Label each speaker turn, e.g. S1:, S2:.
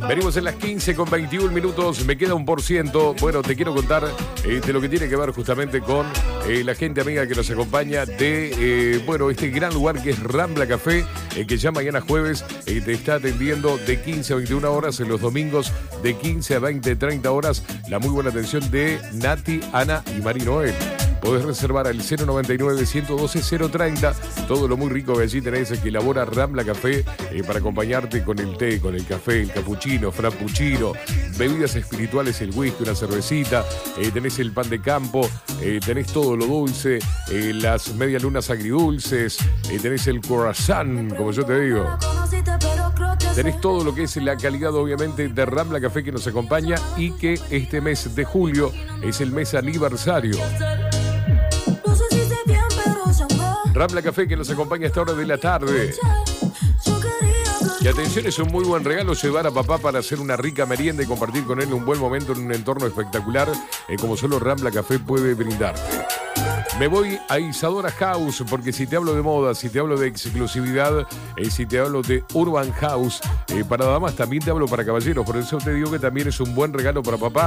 S1: Venimos en las 15 con 21 minutos, me queda 1%. Bueno, te quiero contar de lo que tiene que ver justamente con la gente amiga que nos acompaña de, este gran lugar que es Rambla Café, que ya mañana jueves te está atendiendo de 15 a 21 horas, en los domingos de 15 a 20, 30 horas, la muy buena atención de Nati, Ana y Mari Noel. Podés reservar al 099-112-030. Todo lo muy rico que allí tenés que elabora Rambla Café para acompañarte con el té, con el café, el cappuccino, frappuccino, bebidas espirituales, el whisky, una cervecita. Tenés el pan de campo, tenés todo lo dulce, las medialunas agridulces, tenés el croissant, como yo te digo. Tenés todo lo que es la calidad, obviamente, de Rambla Café que nos acompaña y que este mes de julio es el mes aniversario. Rambla Café que nos acompaña a esta hora de la tarde. Y atención, es un muy buen regalo llevar a papá para hacer una rica merienda y compartir con él un buen momento en un entorno espectacular, como solo Rambla Café puede brindarte. Me voy a Isadora House, porque si te hablo de moda, si te hablo de exclusividad, si te hablo de Urban House, para damas también te hablo para caballeros. Por eso te digo que también es un buen regalo para papá.